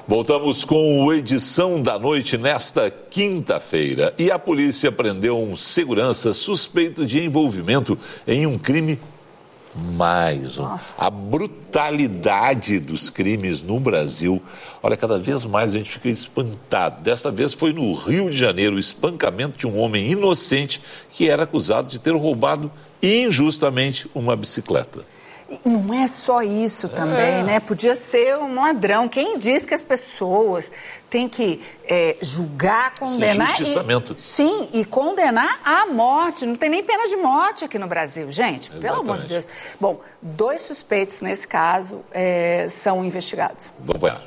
Voltamos com o Edição da Noite nesta quinta-feira. E a polícia prendeu um segurança suspeito de envolvimento em um crime mais um. A brutalidade dos crimes no Brasil. Olha, cada vez mais a gente fica espantado. Desta vez foi no Rio de Janeiro o espancamento de um homem inocente que era acusado de ter roubado injustamente uma bicicleta. Não é só isso também, né? Podia ser um ladrão. Quem diz que as pessoas têm que julgar, condenar... Justiçamento. Sim, e condenar à morte. Não tem nem pena de morte aqui no Brasil, gente. Exatamente. Pelo amor de Deus. Bom, 2 suspeitos nesse caso são investigados. Vamos acompanhar.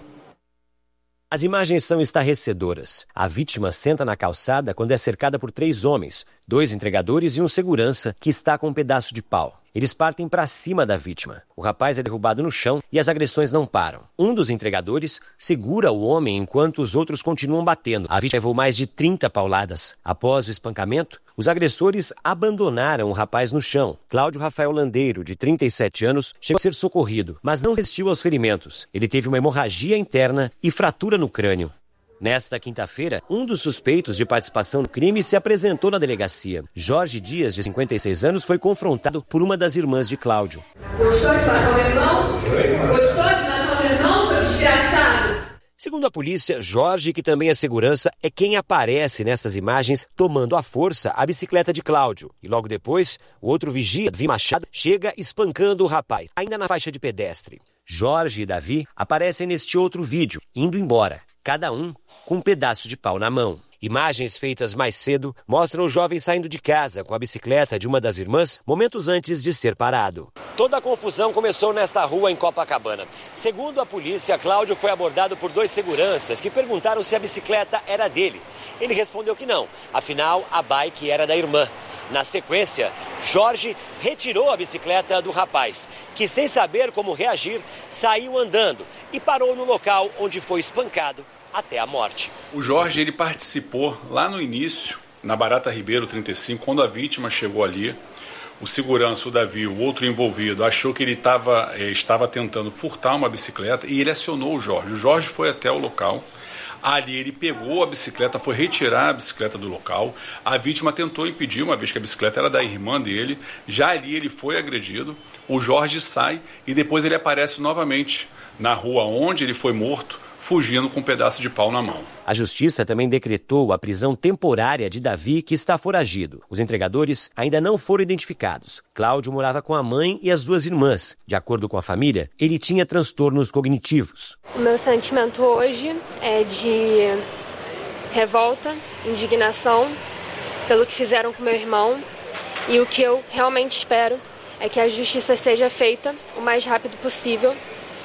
As imagens são estarrecedoras. A vítima senta na calçada quando é cercada por 3 homens, 2 entregadores e um segurança que está com um pedaço de pau. Eles partem para cima da vítima. O rapaz é derrubado no chão e as agressões não param. Um dos entregadores segura o homem enquanto os outros continuam batendo. A vítima levou mais de 30 pauladas. Após o espancamento, os agressores abandonaram o rapaz no chão. Cláudio Rafael Landeiro, de 37 anos, chegou a ser socorrido, mas não resistiu aos ferimentos. Ele teve uma hemorragia interna e fratura no crânio. Nesta quinta-feira, um dos suspeitos de participação no crime se apresentou na delegacia. Jorge Dias, de 56 anos, foi confrontado por uma das irmãs de Cláudio. Gostou de matar o meu irmão? Gostou de matar o meu irmão, seu desgraçado? Segundo a polícia, Jorge, que também é segurança, é quem aparece nessas imagens tomando à força a bicicleta de Cláudio. E logo depois, o outro vigia, Davi Machado, chega espancando o rapaz, ainda na faixa de pedestre. Jorge e Davi aparecem neste outro vídeo, indo embora, cada um com um pedaço de pau na mão. Imagens feitas mais cedo mostram o jovem saindo de casa com a bicicleta de uma das irmãs momentos antes de ser parado. Toda a confusão começou nesta rua em Copacabana. Segundo a polícia, Cláudio foi abordado por 2 seguranças que perguntaram se a bicicleta era dele. Ele respondeu que não, afinal a bike era da irmã. Na sequência, Jorge retirou a bicicleta do rapaz, que sem saber como reagir, saiu andando e parou no local onde foi espancado até a morte. O Jorge, ele participou lá no início, na Barata Ribeiro 35, quando a vítima chegou ali. O segurança, o Davi, o outro envolvido, achou que ele estava tentando furtar uma bicicleta e ele acionou o Jorge. O Jorge foi até o local. Ali ele pegou a bicicleta, foi retirar a bicicleta do local. A vítima tentou impedir, uma vez que a bicicleta era da irmã dele. Já ali ele foi agredido. O Jorge sai e depois ele aparece novamente na rua onde ele foi morto, fugindo com um pedaço de pau na mão. A justiça também decretou a prisão temporária de Davi, que está foragido. Os entregadores ainda não foram identificados. Cláudio morava com a mãe e as 2 irmãs. De acordo com a família, ele tinha transtornos cognitivos. O meu sentimento hoje é de revolta, indignação pelo que fizeram com meu irmão. E o que eu realmente espero é que a justiça seja feita o mais rápido possível,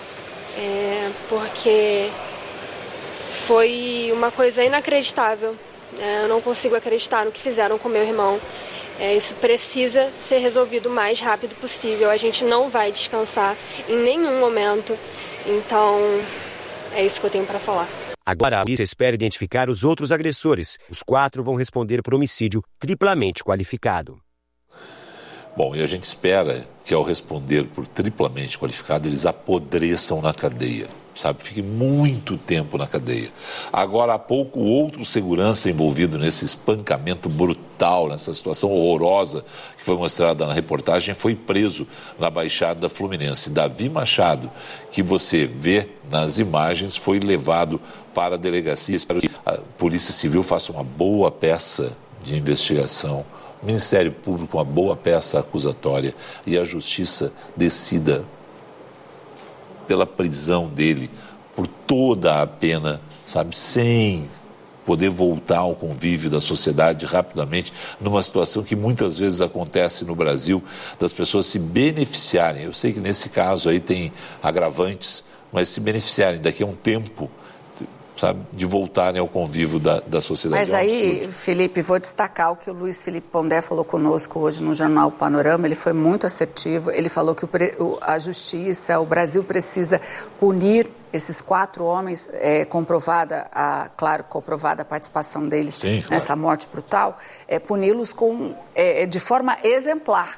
porque foi uma coisa inacreditável. Eu não consigo acreditar no que fizeram com meu irmão. Isso precisa ser resolvido o mais rápido possível. A gente não vai descansar em nenhum momento. Então, é isso que eu tenho para falar. Agora a polícia espera identificar os outros agressores. Os 4 vão responder por homicídio triplamente qualificado. Bom, e a gente espera que ao responder por triplamente qualificado, eles apodreçam na cadeia, sabe? Fique muito tempo na cadeia. Agora, há pouco, outro segurança envolvido nesse espancamento brutal, nessa situação horrorosa que foi mostrada na reportagem, foi preso na Baixada Fluminense. Davi Machado, que você vê nas imagens, foi levado para a delegacia. Espero que a Polícia Civil faça uma boa peça de investigação, o Ministério Público uma boa peça acusatória e a Justiça decida pela prisão dele, por toda a pena, sabe, sem poder voltar ao convívio da sociedade rapidamente, numa situação que muitas vezes acontece no Brasil, das pessoas se beneficiarem. Eu sei que nesse caso aí tem agravantes, mas se beneficiarem daqui a um tempo, sabe, de voltarem ao convívio da sociedade. Mas aí, Felipe, vou destacar o que o Luiz Felipe Pondé falou conosco hoje no jornal Panorama. Ele foi muito assertivo, ele falou que a justiça, o Brasil precisa punir esses 4 homens, comprovada a participação deles. Sim, claro, nessa morte brutal, puni-los de forma exemplar.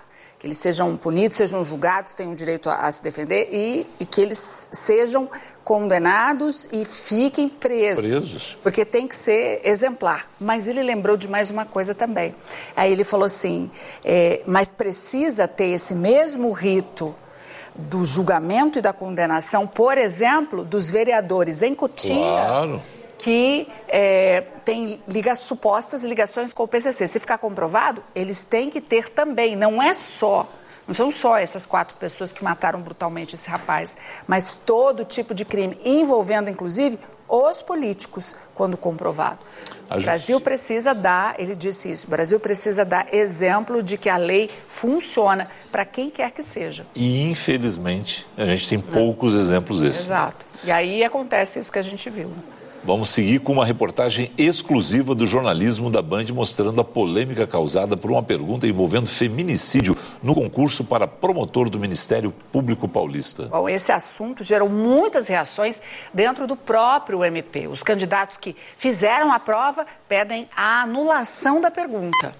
que eles sejam punidos, sejam julgados, tenham direito a se defender e que eles sejam condenados e fiquem presos. Porque tem que ser exemplar. Mas ele lembrou de mais uma coisa também. Aí ele falou assim, mas precisa ter esse mesmo rito do julgamento e da condenação, por exemplo, dos vereadores em Cotia, claro, que tem supostas ligações com o PCC. Se ficar comprovado, eles têm que ter também. Não são só essas 4 pessoas que mataram brutalmente esse rapaz, mas todo tipo de crime, envolvendo inclusive os políticos, quando comprovado. O Brasil precisa dar, ele disse isso, o Brasil precisa dar exemplo de que a lei funciona para quem quer que seja. E, infelizmente, a gente tem poucos exemplos desses. Exato. E aí acontece isso que a gente viu. Vamos seguir com uma reportagem exclusiva do jornalismo da Band, mostrando a polêmica causada por uma pergunta envolvendo feminicídio no concurso para promotor do Ministério Público Paulista. Bom, esse assunto gerou muitas reações dentro do próprio MP. Os candidatos que fizeram a prova pedem a anulação da pergunta.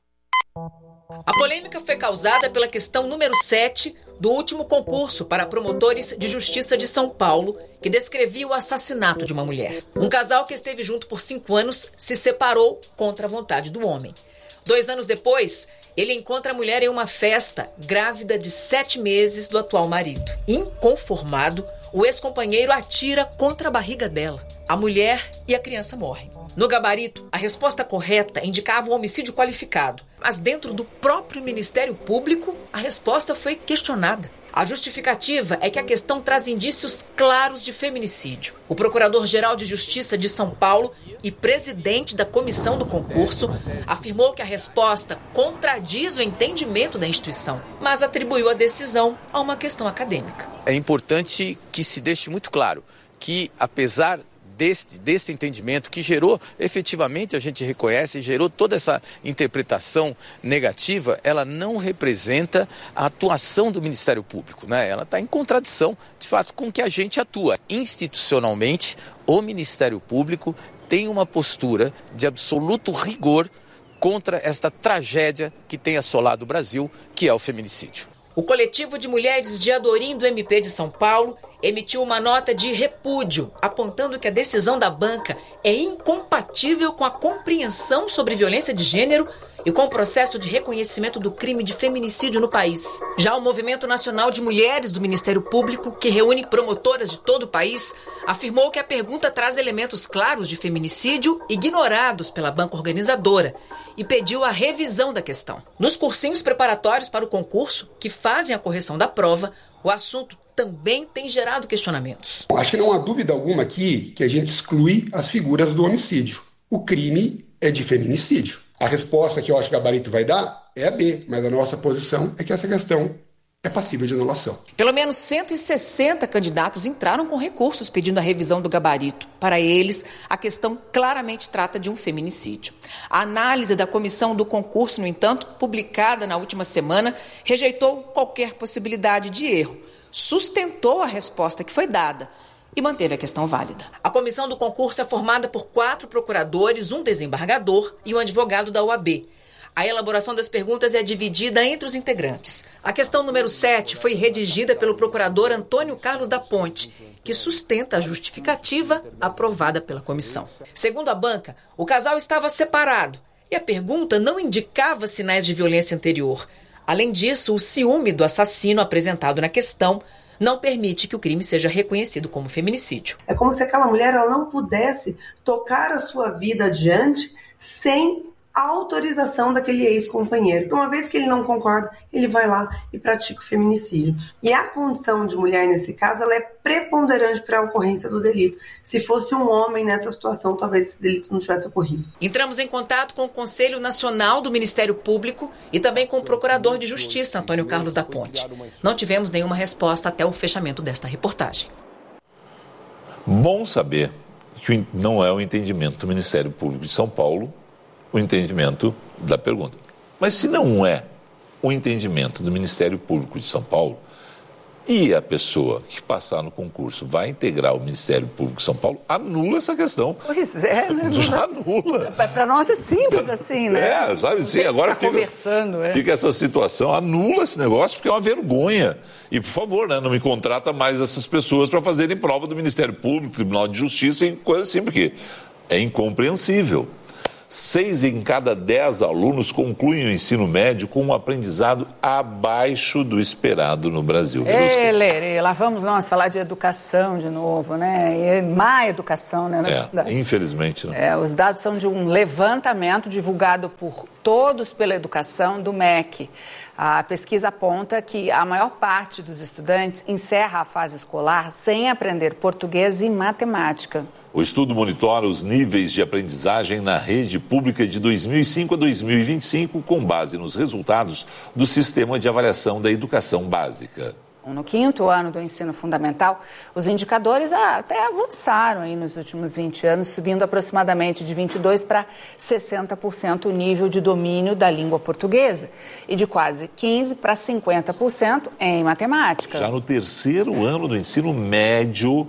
A polêmica foi causada pela questão número 7 do último concurso para promotores de justiça de São Paulo, que descrevia o assassinato de uma mulher. Um casal que esteve junto por 5 anos se separou contra a vontade do homem. 2 anos depois, ele encontra a mulher em uma festa, grávida de 7 meses do atual marido. Inconformado, o ex-companheiro atira contra a barriga dela. A mulher e a criança morrem. No gabarito, a resposta correta indicava um homicídio qualificado, mas dentro do próprio Ministério Público, a resposta foi questionada. A justificativa é que a questão traz indícios claros de feminicídio. O Procurador-Geral de Justiça de São Paulo e presidente da comissão do concurso afirmou que a resposta contradiz o entendimento da instituição, mas atribuiu a decisão a uma questão acadêmica. É importante que se deixe muito claro que, apesar deste entendimento que gerou, efetivamente, a gente reconhece, gerou toda essa interpretação negativa, ela não representa a atuação do Ministério Público, né? Ela está em contradição, de fato, com o que a gente atua. Institucionalmente, o Ministério Público tem uma postura de absoluto rigor contra esta tragédia que tem assolado o Brasil, que é o feminicídio. O coletivo de mulheres de Adorim do MP de São Paulo emitiu uma nota de repúdio, apontando que a decisão da banca é incompatível com a compreensão sobre violência de gênero e com o processo de reconhecimento do crime de feminicídio no país. Já o Movimento Nacional de Mulheres do Ministério Público, que reúne promotoras de todo o país, afirmou que a pergunta traz elementos claros de feminicídio ignorados pela banca organizadora e pediu a revisão da questão. Nos cursinhos preparatórios para o concurso, que fazem a correção da prova, o assunto também tem gerado questionamentos. Acho que não há dúvida alguma aqui que a gente exclui as figuras do homicídio. O crime é de feminicídio. A resposta que eu acho que o gabarito vai dar é a B, mas a nossa posição é que essa questão é passível de anulação. Pelo menos 160 candidatos entraram com recursos pedindo a revisão do gabarito. Para eles, a questão claramente trata de um feminicídio. A análise da comissão do concurso, no entanto, publicada na última semana, rejeitou qualquer possibilidade de erro, sustentou a resposta que foi dada e manteve a questão válida. A comissão do concurso é formada por 4 procuradores, um desembargador e um advogado da OAB. A elaboração das perguntas é dividida entre os integrantes. A questão número 7 foi redigida pelo procurador Antônio Carlos da Ponte, que sustenta a justificativa aprovada pela comissão. Segundo a banca, o casal estava separado e a pergunta não indicava sinais de violência anterior. Além disso, o ciúme do assassino apresentado na questão não permite que o crime seja reconhecido como feminicídio. É como se aquela mulher ela não pudesse tocar a sua vida adiante sem a autorização daquele ex-companheiro. Uma vez que ele não concorda, ele vai lá e pratica o feminicídio. E a condição de mulher, nesse caso, ela é preponderante para a ocorrência do delito. Se fosse um homem nessa situação, talvez esse delito não tivesse ocorrido. Entramos em contato com o Conselho Nacional do Ministério Público e também com o Procurador de Justiça, Antônio Carlos da Ponte. Não tivemos nenhuma resposta até o fechamento desta reportagem. Bom saber que não é o entendimento do Ministério Público de São Paulo o entendimento da pergunta. Mas se não é o entendimento do Ministério Público de São Paulo, e a pessoa que passar no concurso vai integrar o Ministério Público de São Paulo, anula essa questão. Pois é, né? Anula. Para nós é simples assim, né? Sabe? Sim, agora fica essa situação, anula esse negócio, porque é uma vergonha. E, por favor, né, não me contrata mais essas pessoas para fazerem prova do Ministério Público, Tribunal de Justiça e coisa assim, porque é incompreensível. 6 em cada 10 alunos concluem o ensino médio com um aprendizado abaixo do esperado no Brasil. Lerê, lá vamos nós falar de educação de novo, né? E má educação, né? Infelizmente. Né? Os dados são de um levantamento divulgado por Todos pela Educação do MEC. A pesquisa aponta que a maior parte dos estudantes encerra a fase escolar sem aprender português e matemática. O estudo monitora os níveis de aprendizagem na rede pública de 2005 a 2025, com base nos resultados do Sistema de Avaliação da Educação Básica. No 5º ano do ensino fundamental, os indicadores até avançaram aí nos últimos 20 anos, subindo aproximadamente de 22% para 60% o nível de domínio da língua portuguesa e de quase 15% para 50% em matemática. Já no 3º ano do ensino médio,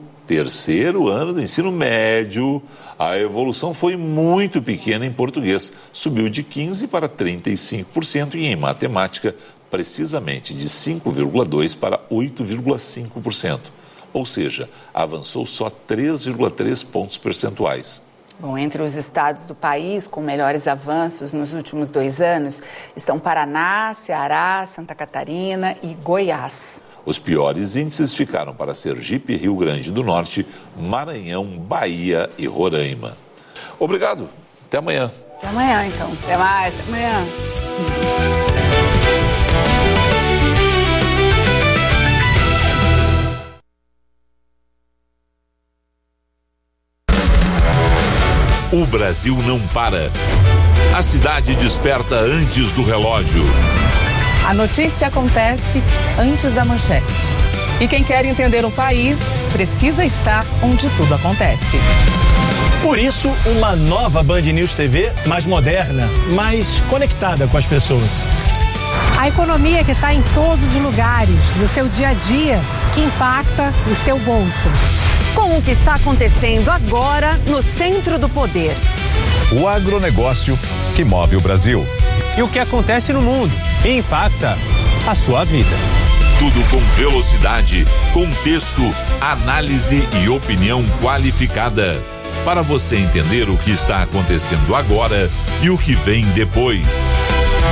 a evolução foi muito pequena em português, subiu de 15% para 35% e em matemática, precisamente de 5,2% para 8,5%. Ou seja, avançou só 3,3 pontos percentuais. Bom, entre os estados do país com melhores avanços nos últimos 2 anos estão Paraná, Ceará, Santa Catarina e Goiás. Os piores índices ficaram para Sergipe, Rio Grande do Norte, Maranhão, Bahia e Roraima. Obrigado. Até amanhã. Até amanhã, então. Até mais. Até amanhã. O Brasil não para. A cidade desperta antes do relógio. A notícia acontece antes da manchete. E quem quer entender o país precisa estar onde tudo acontece. Por isso, uma nova Band News TV mais moderna, mais conectada com as pessoas. A economia que está em todos os lugares, no seu dia a dia, que impacta o seu bolso. Com o que está acontecendo agora no centro do poder. O agronegócio que move o Brasil. E o que acontece no mundo e impacta a sua vida. Tudo com velocidade, contexto, análise e opinião qualificada. Para você entender o que está acontecendo agora e o que vem depois.